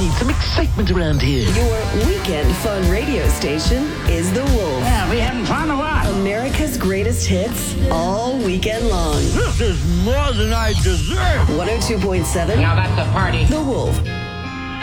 need some excitement around here. Your weekend fun radio station is The Wolf. Yeah, we having fun or what? America's greatest hits all weekend long. This is more than I deserve. 102.7. Now that's a party. The Wolf.